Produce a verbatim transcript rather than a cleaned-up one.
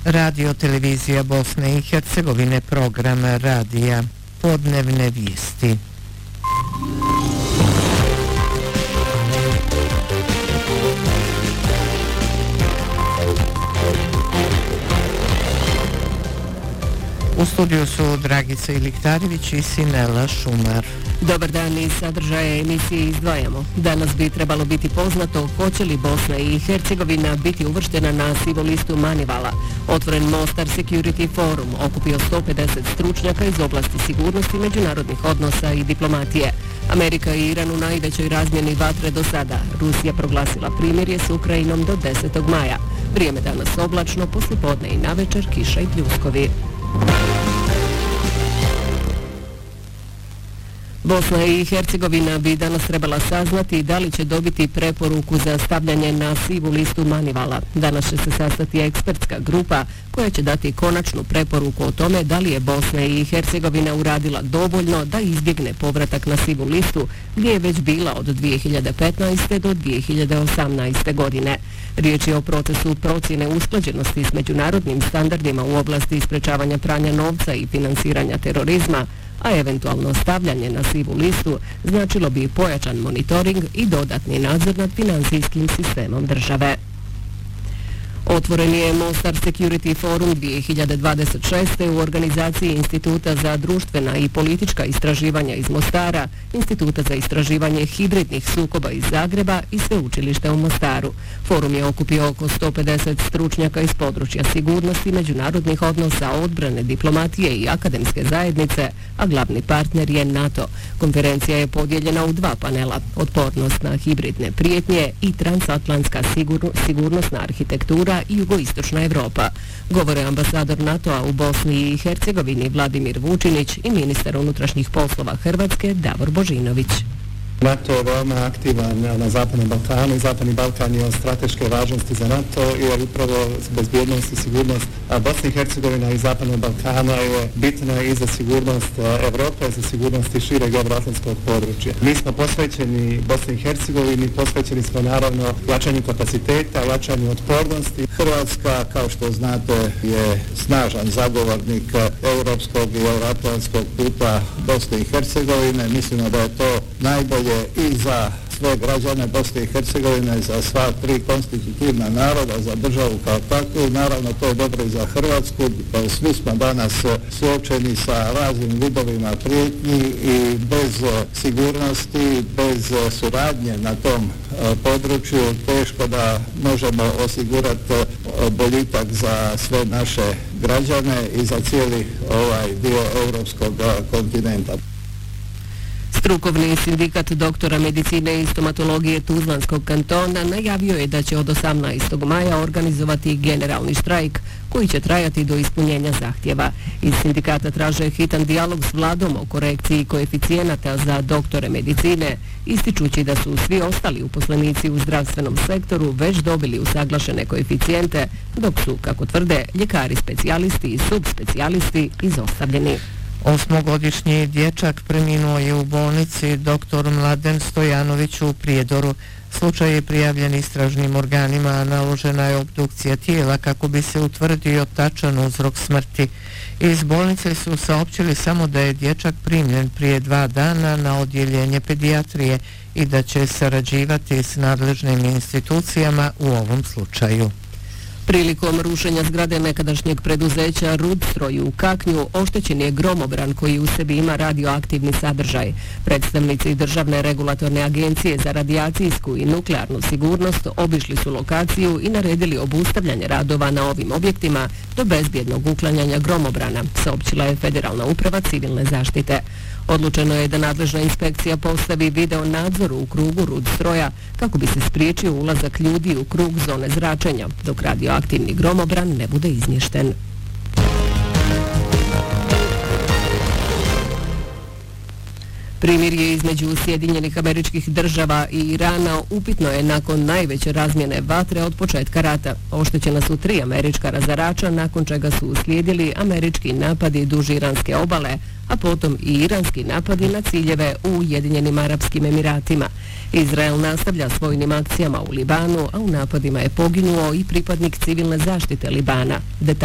Radio televizija Bosne i Hercegovine, program radija Podnevne vijesti. U studiju su Dragica Iliktarević i Sinela Šumar. Dobar dan, iz sadržaja emisije izdvajamo. Danas bi trebalo biti poznato hoće li Bosna i Hercegovina biti uvrštena na sivu listu Manivala. Otvoren Mostar Security Forum okupio sto pedeset stručnjaka iz oblasti sigurnosti, međunarodnih odnosa i diplomatije. Amerika i Iran u najvećoj razmjeni vatre do sada. Rusija proglasila primirje s Ukrajinom do desetog maja. Vrijeme danas oblačno, poslijepodne i navečer kiša i pljuskovi. Bosna i Hercegovina bi danas trebala saznati da li će dobiti preporuku za stavljanje na sivu listu Manivala. Danas će se sastati ekspertska grupa koja će dati konačnu preporuku o tome da li je Bosna i Hercegovina uradila dovoljno da izbjegne povratak na sivu listu, gdje je već bila od dvije hiljade petnaeste. do dvije hiljade osamnaeste. godine. Riječ je o procesu procjene usklađenosti s međunarodnim standardima u oblasti sprečavanja pranja novca i finansiranja terorizma, a eventualno stavljanje na sivu listu značilo bi pojačan monitoring i dodatni nadzor nad financijskim sistemom države. Otvoren je Mostar Security Forum dvije hiljade dvadeset šeste. u organizaciji Instituta za društvena i politička istraživanja iz Mostara, Instituta za istraživanje hibridnih sukoba iz Zagreba i Sveučilišta u Mostaru. Forum je okupio oko sto pedeset stručnjaka iz područja sigurnosti, međunarodnih odnosa, odbrane, diplomatije i akademske zajednice, a glavni partner je NATO. Konferencija je podijeljena u dva panela: otpornost na hibridne prijetnje i transatlantska sigurno, sigurnosna arhitektura i jugoistočna Evropa. Govore ambasador NATO-a u Bosni i Hercegovini Vladimir Vučinić i ministar unutrašnjih poslova Hrvatske Davor Božinović. NATO je veoma aktivan na Zapadnom Balkanu i Zapadni Balkan je od strateške važnosti za NATO, jer upravo bezbjednost i sigurnost Bosne i Hercegovina i Zapadnog Balkana je bitna i za sigurnost Evrope, za sigurnost i šireg euroatlantskog područja. Mi smo posvećeni Bosni i Hercegovini, posvećeni smo naravno jačanju kapaciteta, jačanju otpornosti. Hrvatska, kao što znate, je snažan zagovornik europskog i euroatlantskog puta Bosne i Hercegovine. Mislimo da je to najbolje i za sve građane Bosne i Hercegovine, za sva tri konstitutivna naroda, za državu kao takvu. Naravno, to je dobro i za Hrvatsku. Svi smo danas suočeni sa raznim vidovima prijetnji i bez sigurnosti, bez suradnje na tom području teško da možemo osigurati boljitak za sve naše građane i za cijeli ovaj dio europskog kontinenta. Strukovni sindikat doktora medicine i stomatologije Tuzlanskog kantona najavio je da će od osamnaestog maja organizovati generalni štrajk koji će trajati do ispunjenja zahtjeva. Iz sindikata traže hitan dijalog s vladom o korekciji koeficijenata za doktore medicine, ističući da su svi ostali uposlenici u zdravstvenom sektoru već dobili usaglašene koeficijente, dok su, kako tvrde, ljekari specijalisti i subspecijalisti izostavljeni. Osmogodišnji dječak preminuo je u bolnici dr. Mladen Stojanović u Prijedoru. Slučaj je prijavljen istražnim organima, a naložena je obdukcija tijela kako bi se utvrdio tačan uzrok smrti. Iz bolnice su saopćili samo da je dječak primljen prije dva dana na odjeljenje pedijatrije i da će sarađivati s nadležnim institucijama u ovom slučaju. Prilikom rušenja zgrade nekadašnjeg preduzeća Rudstroj u Kaknju oštećen je gromobran koji u sebi ima radioaktivni sadržaj. Predstavnici Državne regulatorne agencije za radijacijsku i nuklearnu sigurnost obišli su lokaciju i naredili obustavljanje radova na ovim objektima do bezbjednog uklanjanja gromobrana, saopćila je Federalna uprava civilne zaštite. Odlučeno je da nadležna inspekcija postavi video nadzor u krugu Rudstroja kako bi se spriječio ulazak ljudi u krug zone zračenja, dok radioaktivni gromobran ne bude izmješten. Primirje između Sjedinjenih Američkih Država i Irana upitno je nakon najveće razmjene vatre od početka rata. Oštećena su tri američka razarača, nakon čega su uslijedili američki napadi duž iranske obale, a potom i iranski napadi na ciljeve u Ujedinjenim Arapskim Emiratima. Izrael nastavlja s vojnim akcijama u Libanu, a u napadima je poginuo i pripadnik civilne zaštite Libana.